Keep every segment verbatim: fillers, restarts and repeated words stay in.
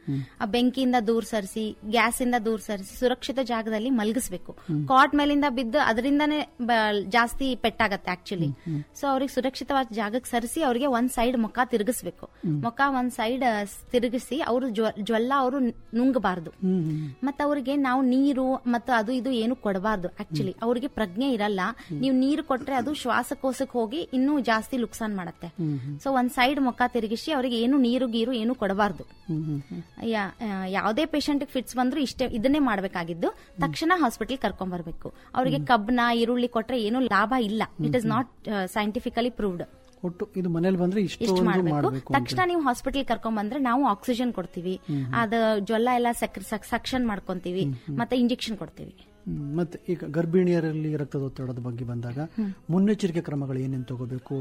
ಆ ಬೆಂಕಿಯಿಂದ ದೂರ ಸರಿಸಿ, ಗ್ಯಾಸ್ ಇಂದ ದೂರ ಸರಿಸಿ ಸುರಕ್ಷಿತ ಜಾಗದಲ್ಲಿ ಮಲಗಿಸ್ಬೇಕು. ಕಾಟ್ ಮೇಲಿಂದ ಬಿದ್ದು ಅದರಿಂದಾನೇ ಜಾಸ್ತಿ ಪೆಟ್ಟಾಗತ್ತೆ ಆಕ್ಚುಲಿ. ಸೊ ಅವ್ರಿಗೆ ಸುರಕ್ಷಿತವಾದ ಜಾಗಕ್ಕೆ ಸರಿಸಿ ಅವ್ರಿಗೆ ಒಂದ್ ಸೈಡ್ ಮುಖ ತಿರುಗಿಸ್ಬೇಕು. ಮುಖ ಒಂದ್ ಸೈಡ್ ತಿರುಗಿಸಿ ಅವರು ಜ್ವಲ್ಲ ಅವರು ನುಂಗಬಾರ್ದು. ಮತ್ತೆ ಅವ್ರಿಗೆ ನಾವು ನೀರು ಮತ್ತು ಅದು ಇದು ಏನು ಕೊಡಬಾರ್ದು. ಆಕ್ಚುಲಿ ಅವ್ರಿಗೆ ಪ್ರಜ್ಞೆ ಇರಲ್ಲ. ನೀವು ನೀರು ಕೊಟ್ರೆ ಅದು ಶ್ವಾಸಕೋಶಕ್ಕೆ ಹೋಗಿ ಇನ್ನೂ ಜಾಸ್ತಿ ಲುಕ್ಸಾನ್ ಮಾಡತ್ತೆ. ಸೊ ಒಂದ್ ಸೈಡ್ ಮುಖ ತಿರುಗಿಸಿ ಅವ್ರಿಗೆ ಏನು ನೀರು ಗೀರು ಏನು ಕೊಡಬಾರ್ದು. ಯಾವುದೇ ಪೇಷಂಟ್ ಫಿಟ್ಸ್ ಬಂದ್ರು ಇಷ್ಟೇ ಇದನ್ನೇ ಮಾಡಬೇಕಾಗಿದ್ದು. ತಕ್ಷಣ ಹಾಸ್ಪಿಟಲ್ ಕರ್ಕೊಂಡ್ ಬರ್ಬೇಕು. ಅವರಿಗೆ ಕಬ್ನ ಈರುಳ್ಳಿ ಕೊಟ್ರೆ ಏನು ಲಾಭ ಇಲ್ಲ. It is not scientifically proved. ಒಟ್ಟು ಇದು ಮನೇಲಿ ಬಂದ್ರೆ ಇಷ್ಟು ಮಾಡಬೇಕು. ತಕ್ಷಣ ನೀವು ಹಾಸ್ಪಿಟಲ್ ಕರ್ಕೊಂಡ್ ಬಂದ್ರೆ ನಾವು ಆಕ್ಸಿಜನ್ ಕೊಡ್ತೀವಿ, ಅದ ಜ್ವಲ್ಲ ಎಲ್ಲ ಸಕ್ಷನ್ ಮಾಡ್ಕೊಂತೀವಿ, ಮತ್ತೆ ಇಂಜೆಕ್ಷನ್ ಕೊಡ್ತೀವಿ. ಮತ್ತೆ ಈಗ ಗರ್ಭಿಣಿಯರಲ್ಲಿ ರಕ್ತದೊತ್ತಡದ ಬಗ್ಗೆ ಬಂದಾಗ ಮುನ್ನೆಚ್ಚರಿಕೆ ಕ್ರಮಗಳು ಏನೇನು ತಗೋಬೇಕು?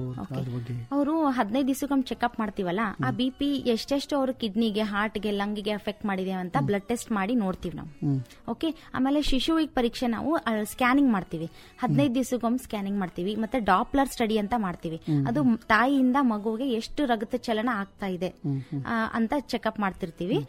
ಅವರು ಹದಿನೈದು ದಿವಸಕ್ಕೊಮ್ಮೆ ಚೆಕ್ಅಪ್ ಮಾಡ್ತೀವಲ್ಲ, ಆ ಬಿ ಪಿ ಎಷ್ಟೆಷ್ಟು ಅವರು ಕಿಡ್ನಿಗೆ, ಹಾರ್ಟ್ಗೆ, ಲಂಗಿಗೆ ಎಫೆಕ್ಟ್ ಮಾಡಿದೆ ಅಂತ ಬ್ಲಡ್ ಟೆಸ್ಟ್ ಮಾಡಿ ನೋಡ್ತೀವಿ ನಾವು. ಓಕೆ. ಆಮೇಲೆ ಶಿಶುವಿಗೆ ಪರೀಕ್ಷೆ ನಾವು ಸ್ಕ್ಯಾನಿಂಗ್ ಮಾಡ್ತೀವಿ. ಹದಿನೈದು ದಿವಸಕ್ಕೊಮ್ಮೆ ಸ್ಕ್ಯಾನಿಂಗ್ ಮಾಡ್ತೀವಿ. ಮತ್ತೆ ಡಾಪ್ಲರ್ ಸ್ಟಡಿ ಅಂತ ಮಾಡ್ತೀವಿ. ಅದು ತಾಯಿಯಿಂದ ಮಗುವಿಗೆ ಎಷ್ಟು ರಕ್ತ ಚಲನ ಆಗ್ತಾ ಇದೆ ಅಂತ ಚೆಕ್ಅಪ್ ಮಾಡ್ತಿರ್ತೀವಿ.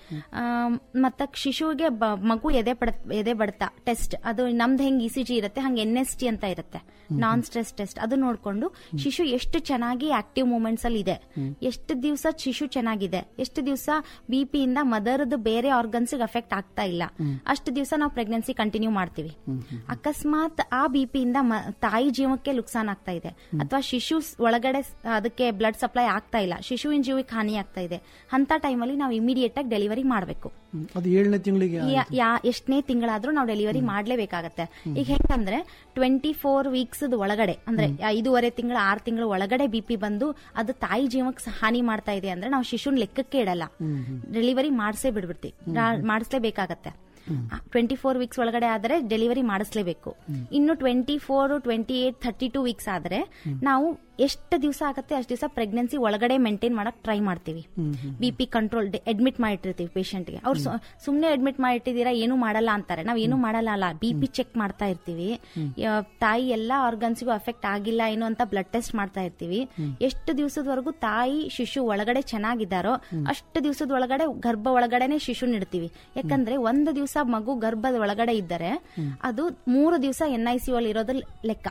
ಮತ್ತೆ ಶಿಶುವಿಗೆ ಮಗು ಎದೆ ಎದೆ ಬಡ್ತ ಟೆಸ್ಟ್, ಅದು ನಮ್ದು ಹೆಂಗ್ ಇ ಸಿ ಜಿ ಇರುತ್ತೆ ಹಂಗೆ ಎನ್ ಎಸ್ ಟಿ ಅಂತ ಇರುತ್ತೆ, ನಾನ್ ಸ್ಟ್ರೆಸ್ ಟೆಸ್ಟ್. ಅದು ನೋಡ್ಕೊಂಡು ಶಿಶು ಎಷ್ಟು ಚೆನ್ನಾಗಿ ಆಕ್ಟಿವ್ ಮೂವ್ಮೆಂಟ್ಸ್ ಅಲ್ಲಿ ಇದೆ, ಎಷ್ಟು ದಿವಸ ಶಿಶು ಚೆನ್ನಾಗಿದೆ, ಎಷ್ಟು ದಿವಸ ಬಿ ಪಿ ಇಂದ ಮದರ್ದು ಬೇರೆ ಆರ್ಗನ್ಸ್ ಅಫೆಕ್ಟ್ ಆಗ್ತಾ ಇಲ್ಲ, ಅಷ್ಟು ದಿವಸ ನಾವು ಪ್ರೆಗ್ನೆನ್ಸಿ ಕಂಟಿನ್ಯೂ ಮಾಡ್ತೀವಿ. ಅಕಸ್ಮಾತ್ ಆ ಬಿ ಪಿ ಇಂದ ತಾಯಿ ಜೀವಕ್ಕೆ ನುಕ್ಸಾನ್ ಆಗ್ತಾ ಇದೆ, ಅಥವಾ ಶಿಶು ಒಳಗಡೆ ಅದಕ್ಕೆ ಬ್ಲಡ್ ಸಪ್ಲೈ ಆಗ್ತಾ ಇಲ್ಲ, ಶಿಶುವಿನ ಜೀವಕ್ಕೆ ಹಾನಿ ಆಗ್ತಾ ಇದೆ, ಅಂತ ಟೈಮಲ್ಲಿ ನಾವು ಇಮಿಡಿಯೇಟ್ ಆಗಿ ಡೆಲಿವರಿ ಮಾಡಬೇಕು. ಏಳನೇ ತಿಂಗಳಿಗೆ ಎಷ್ಟನೇ ತಿಂಗಳಾದ್ರೂ ನಾವು ಡೆಲಿವರಿ ಮಾಡ್ಲೇಬೇಕಾಗತ್ತೆ. ಈಗ ಹೆಂಗಂದ್ರೆ ಟ್ವೆಂಟಿ ಫೋರ್ ವೀಕ್ಸ್ ಒಳಗಡೆ ಅಂದ್ರೆ ಐದೂವರೆ ತಿಂಗಳ ಆರು ತಿಂಗಳ ಒಳಗಡೆ ಬಿಪಿ ಬಂದು ಅದು ತಾಯಿ ಜೀವಕ್ಕೆ ಹಾನಿ ಮಾಡ್ತಾ ಇದೆ ಅಂದ್ರೆ ನಾವು ಶಿಶುನ್ ಲೆಕ್ಕಕ್ಕೆ ಇಡಲ್ಲ, ಡೆಲಿವರಿ ಮಾಡಿಸೇ ಬಿಡ್ಬಿಡ್ತೀವಿ, ಮಾಡಿಸ್ಲೇಬೇಕಾಗತ್ತೆ. ಟ್ವೆಂಟಿ ಫೋರ್ ವೀಕ್ಸ್ ಒಳಗಡೆ ಆದ್ರೆ ಡೆಲಿವರಿ ಮಾಡಿಸ್ಲೇಬೇಕು. ಇನ್ನು twenty four twenty eight thirty two weeks ಆದ್ರೆ ನಾವು ಎಷ್ಟು ದಿವಸ ಆಗತ್ತೆ ಅಷ್ಟು ದಿವಸ ಪ್ರೆಗ್ನೆನ್ಸಿ ಒಳಗಡೆ ಮೇಂಟೈನ್ ಮಾಡಕ್ ಟ್ರೈ ಮಾಡ್ತೀವಿ. ಬಿಪಿ ಕಂಟ್ರೋಲ್ ಅಡ್ಮಿಟ್ ಮಾಡಿರ್ತೀವಿ ಪೇಷಂಟ್ಗೆ. ಅವ್ರು ಸುಮ್ನೆ ಅಡ್ಮಿಟ್ ಮಾಡಿಟ್ಟಿದ್ದೀರಾ ಏನು ಮಾಡಲ್ಲ ಅಂತಾರೆ. ನಾವ್ ಏನು ಮಾಡಲ್ಲ ಅಲ್ಲ, ಬಿಪಿ ಚೆಕ್ ಮಾಡ್ತಾ ಇರ್ತೀವಿ. ತಾಯಿ ಎಲ್ಲಾ ಆರ್ಗನ್ಸ್ಗೂ ಅಫೆಕ್ಟ್ ಆಗಿಲ್ಲ ಏನು ಅಂತ ಬ್ಲಡ್ ಟೆಸ್ಟ್ ಮಾಡ್ತಾ ಇರ್ತೀವಿ. ಎಷ್ಟು ದಿವಸದವರೆಗೂ ತಾಯಿ ಶಿಶು ಒಳಗಡೆ ಚೆನ್ನಾಗಿದ್ದಾರೋ ಅಷ್ಟು ದಿವಸದ ಒಳಗಡೆ ಗರ್ಭ ಒಳಗಡೆನೆ ಶಿಶು ಇಡ್ತೀವಿ. ಯಾಕಂದ್ರೆ ಒಂದು ದಿವಸ ಮಗು ಗರ್ಭದ ಒಳಗಡೆ ಇದ್ದರೆ ಅದು ಮೂರು ದಿವಸ ಎನ್ ಐ ಸಿ ಅಲ್ಲಿ ಇರೋದ್ರ ಲೆಕ್ಕ.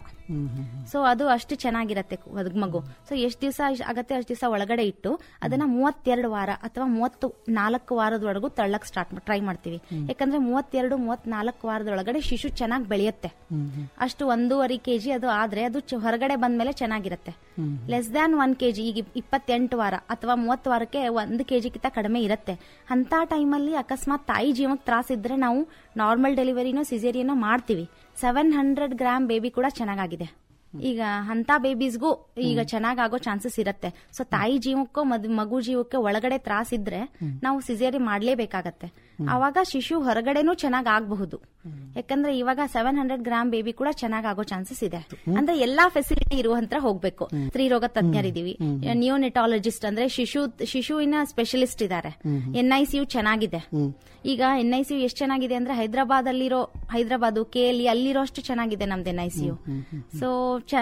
ಸೊ ಅದು ಅಷ್ಟು ಚೆನ್ನಾಗಿರತ್ತೆ ಮಗು. ಸೊ ಎಷ್ಟು ದಿವಸ ಆಗತ್ತೆ ಅಷ್ಟು ದಿವಸ ಒಳಗಡೆ ಇಟ್ಟು ಅದನ್ನ ಮೂವತ್ತೆರಡು ವಾರ ಅಥವಾ ಮೂವತ್ತು ನಾಲ್ಕು ವಾರದವರೆಗೂ ತಳ್ಳಕ್ ಸ್ಟಾರ್ಟ್ ಟ್ರೈ ಮಾಡ್ತೀವಿ. ಯಾಕಂದ್ರೆ ಮೂವತ್ತೆರಡು ಮೂವತ್ನಾಲ್ಕು ವಾರದೊಳಗಡೆ ಶಿಶು ಚೆನ್ನಾಗಿ ಬೆಳೆಯುತ್ತೆ. ಅಷ್ಟು ಒಂದೂವರೆ ಕೆಜಿ ಅದು ಆದ್ರೆ ಅದು ಹೊರಗಡೆ ಬಂದ್ಮೇಲೆ ಚೆನ್ನಾಗಿರುತ್ತೆ. ಲೆಸ್ ದ್ಯಾನ್ ಒನ್ ಕೆಜಿ ಈಗ ಇಪ್ಪತ್ತೆಂಟು ವಾರ ಅಥವಾ ಮೂವತ್ತು ವಾರಕ್ಕೆ ಒಂದು ಕೆಜಿಗಿಂತ ಕಡಿಮೆ ಇರುತ್ತೆ. ಅಂತ ಟೈಮಲ್ಲಿ ಅಕಸ್ಮಾತ್ ತಾಯಿ ಜೀವಕ್ಕೆ ತ್ರಾಸ ಇದ್ರೆ ನಾವು ನಾರ್ಮಲ್ ಡೆಲಿವರಿನೋ ಸಿಸೇರಿಯನೋ ಮಾಡ್ತೀವಿ. ಸೆವೆನ್ ಹಂಡ್ರೆಡ್ ಗ್ರಾಮ್ ಬೇಬಿ ಕೂಡ ಚೆನ್ನಾಗಿದೆ. ಈಗ ಅಂತ ಬೇಬೀಸ್ಗೂ ಈಗ ಚೆನ್ನಾಗೋ ಚಾನ್ಸಸ್ ಇರುತ್ತೆ. ಸೊ ತಾಯಿ ಜೀವಕ್ಕೋ ಮಗು ಜೀವಕ್ಕೆ ಒಳಗಡೆ ತ್ರಾಸ ಇದ್ರೆ ನಾವು ಸಿಸೇರಿ ಮಾಡ್ಲೇಬೇಕಾಗತ್ತೆ. ಅವಾಗ ಶಿಶು ಹೊರಗಡೆನೂ ಚೆನ್ನಾಗ್ ಆಗಬಹುದು. ಯಾಕಂದ್ರೆ ಇವಾಗ ಸೆವೆನ್ ಹಂಡ್ರೆಡ್ ಗ್ರಾಮ್ ಬೇಬಿ ಕೂಡ ಚೆನ್ನಾಗ್ ಆಗೋ ಚಾನ್ಸಸ್ ಇದೆ. ಅಂದ್ರೆ ಎಲ್ಲಾ ಫೆಸಿಲಿಟಿ ಇರುವಂತ ಹೋಗ್ಬೇಕು. ಸ್ತ್ರೀರೋಗ ತಜ್ಞರಿದೀವಿ, ನಿಯೋನೆಟಾಲಜಿಸ್ಟ್ ಅಂದ್ರೆ ಶಿಶು ಶಿಶುವಿನ ಸ್ಪೆಷಲಿಸ್ಟ್ ಇದಾರೆ, ಎನ್ ಐ ಸಿ ಯು ಚೆನ್ನಾಗಿದೆ. ಈಗ ಎನ್ ಐ ಸಿ ಯು ಎಷ್ಟು ಚೆನ್ನಾಗಿದೆ ಅಂದ್ರೆ ಹೈದರಾಬಾದ್ ಅಲ್ಲಿರೋ ಹೈದರಾಬಾದ್ ಕೆ ಎಲ್ ಅಲ್ಲಿರೋ ಅಷ್ಟು ಚೆನ್ನಾಗಿದೆ ನಮ್ದು N I C you. So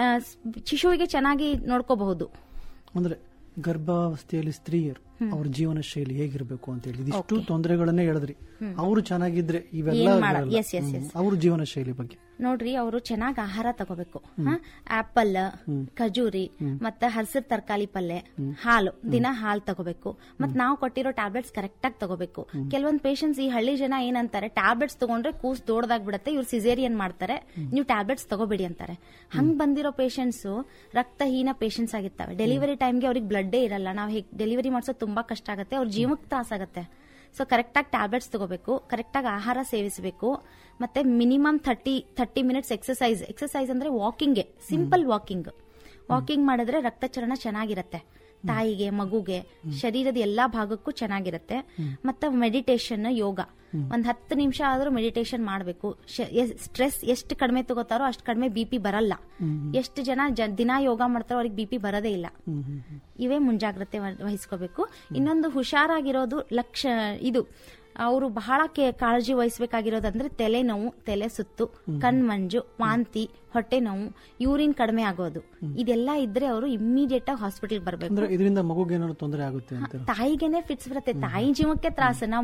ಶಿಶುವಿಗೆ ಚೆನ್ನಾಗಿ ನೋಡ್ಕೋಬಹುದು. ಅಂದ್ರೆ ಗರ್ಭಾವಸ್ಥೆಯಲ್ಲಿ ಸ್ತ್ರೀಯರು ಅವ್ರ ಜೀವನ ಶೈಲಿ ಹೇಗಿರ್ಬೇಕು ಅಂತ ಹೇಳಿ ಇಷ್ಟು ತೊಂದರೆಗಳನ್ನೇ ಹೇಳಿದ್ರಿ. ಅವರು ಚೆನ್ನಾಗಿದ್ರೆ ಇವೆಲ್ಲ ಅವ್ರ ಜೀವನ ಶೈಲಿ ಬಗ್ಗೆ ನೋಡ್ರಿ. ಅವರು ಚೆನ್ನಾಗಿ ಆಹಾರ ತಗೋಬೇಕು. ಆಪಲ್, ಖಜೂರಿ, ಮತ್ತೆ ಹಸಿರು ತರಕಾರಿ ಪಲ್ಯ, ಹಾಲು, ದಿನ ಹಾಲು ತಗೋಬೇಕು. ಮತ್ ನಾವು ಕೊಟ್ಟಿರೋ ಟ್ಯಾಬ್ಲೆಟ್ಸ್ ಕರೆಕ್ಟ್ ಆಗಿ ತಗೋಬೇಕು. ಕೆಲವೊಂದ್ ಪೇಷಂಟ್ಸ್ ಈ ಹಳ್ಳಿ ಜನ ಏನಂತಾರೆ, ಟ್ಯಾಬ್ಲೆಟ್ಸ್ ತಗೊಂಡ್ರೆ ಕೂಸ್ ದೊಡ್ಡದಾಗ್ಬಿಡತ್ತೆ, ಇವ್ರು ಸಿಸೇರಿಯನ್ ಮಾಡ್ತಾರೆ, ನೀವು ಟ್ಯಾಬ್ಲೆಟ್ಸ್ ತಗೋಬೇಡಿ ಅಂತಾರೆ. ಹಂಗ್ ಬಂದಿರೋ ಪೇಷಂಟ್ಸ್ ರಕ್ತಹೀನ ಪೇಷಂಟ್ಸ್ ಆಗಿರ್ತವೆ. ಡೆಲಿವರಿ ಟೈಮ್ಗೆ ಅವ್ರಿಗೆ ಬ್ಲಡ್ಡೇ ಇರಲ್ಲ. ನಾವು ಹೇಗೆ ಡೆಲಿವರಿ ಮಾಡಿಸೋದು ತುಂಬಾ ಕಷ್ಟ ಆಗುತ್ತೆ, ಅವ್ರ ಜೀವಕ್ಕೆ ತ್ರಾಸ ಆಗುತ್ತೆ. ಸೊ ಕರೆಕ್ಟ್ ಆಗಿ ಟ್ಯಾಬ್ಲೆಟ್ಸ್ ತಗೋಬೇಕು, ಕರೆಕ್ಟ್ ಆಗಿ ಆಹಾರ ಸೇವಿಸಬೇಕು. ಮತ್ತೆ minimum thirty thirty minutes exercise. Exercise ಅಂದ್ರೆ ವಾಕಿಂಗ್, ಸಿಂಪಲ್ ವಾಕಿಂಗ್. ವಾಕಿಂಗ್ ಮಾಡಿದ್ರೆ ರಕ್ತಚಲನ ಚೆನ್ನಾಗಿರುತ್ತೆ. ತಾಯಿಗೆ, ಮಗುಗೆ, ಶರೀರದ ಎಲ್ಲಾ ಭಾಗಕ್ಕೂ ಚೆನ್ನಾಗಿರುತ್ತೆ. ಮತ್ತೆ ಮೆಡಿಟೇಷನ್, ಯೋಗ ಒಂದ್ ಹತ್ತು ನಿಮಿಷ ಆದ್ರೂ ಮೆಡಿಟೇಷನ್ ಮಾಡಬೇಕು. ಸ್ಟ್ರೆಸ್ ಎಷ್ಟು ಕಡಿಮೆ ತಗೋತಾರೋ ಅಷ್ಟು ಕಡಿಮೆ ಬಿಪಿ ಬರಲ್ಲ. ಎಷ್ಟು ಜನ ದಿನ ಯೋಗ ಮಾಡ್ತಾರೋ ಅವ್ರಿಗೆ ಬಿಪಿ ಬರೋದೇ ಇಲ್ಲ. ಇವೇ ಮುಂಜಾಗ್ರತೆ ವಹಿಸ್ಕೋಬೇಕು. ಇನ್ನೊಂದು ಹುಷಾರಾಗಿರೋದು ಲಕ್ಷ ಇದು ಅವರು ಬಹಳ ಕಾಳಜಿ ವಹಿಸಬೇಕಾಗಿರೋದಂದ್ರೆ ತಲೆನೋವು, ತಲೆ ಸುತ್ತು, ಕಣ್ಮಂಜು, ವಾಂತಿ, ಹೊಟ್ಟೆ ನೋವು, ಯೂರಿನ್ ಕಡಿಮೆ ಆಗೋದು. ಇದೆಲ್ಲ ಇದ್ರೆ ಅವರು ಇಮಿಡಿಯೇಟ್ ಆಗಿ ಹಾಸ್ಪಿಟಲ್ ಬರಬೇಕು. ಇದರಿಂದ ಮಗುಗೆ ಏನಾದ್ರು ತೊಂದರೆ ಆಗುತ್ತೆ ಅಂತ? ತಾಯಿಗೆನೆ ಫಿಟ್ಸ್ ಬರುತ್ತೆ, ತಾಯಿ ಜೀವಕ್ಕೆ ತ್ರಾಸ. ನಾವು